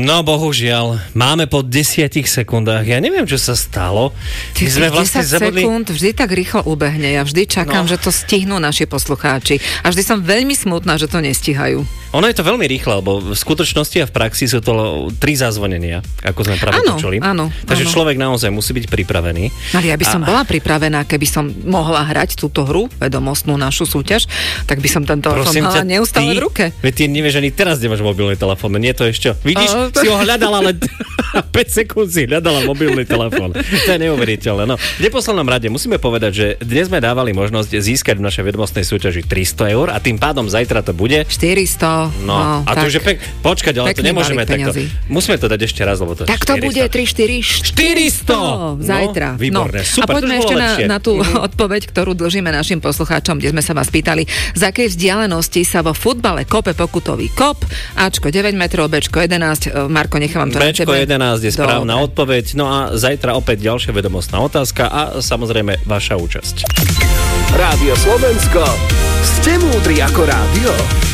No bohužiaľ, máme po 10 sekundách. Ja neviem, čo sa stalo. My sme vlastne 10 sekúnd vždy tak rýchlo ubehne. Ja vždy čakám, že to stihnú naši poslucháči. A vždy som veľmi smutná, že to nestihajú. Ono je to veľmi rýchle, lebo v skutočnosti a v praxi sú to 3 zazvonenia, ako sme práve počuli. Áno. Takže človek naozaj musí byť pripravený. Ale ja by som bola pripravená, keby som mohla hrať túto hru, vedomostnú našu súťaž, tak by som ten telefón mala neustále v ruke. Veď ty nevieš, ani teraz nemáš mobilný telefón, nie to ešte. Vidíš, si ho hľadala, ale 5 sekúnd si hľadala mobilný telefón. To je neuveriteľné. No, v neposlednom rade musíme povedať, že dnes sme dávali možnosť získať v našej vedomostnej súťaži 300 eur a tým pádom zajtra to bude 400. No a to už je počkať, ale to nemôžeme takto. Musíme to dať ešte raz, lebo to tak to 400. Bude 400 zajtra. No, výborné, super. A poďme ešte na tú odpoveď, ktorú dlžíme našim poslucháčom, kde sme sa vás pýtali, z akej vzdialenosti sa vo futbale kope pokutový kop. Ačko 9 metrov, Bčko 11. Marko, nechávam to na tebe. Bčko 11 je správna odpoveď. No a zajtra opäť ďalšia vedomostná otázka a samozrejme vaša účasť. Rádio Slovensko. Ste múdri ako rádio.